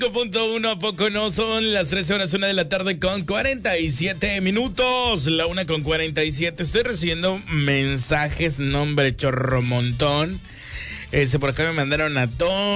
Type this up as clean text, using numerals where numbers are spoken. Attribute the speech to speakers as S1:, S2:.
S1: 5.1, ¿a poco no? Son las 13 horas, 1 de la tarde con 47 minutos. La 1 con 47. Estoy recibiendo mensajes, nombre chorro montón. Por acá me mandaron a todos.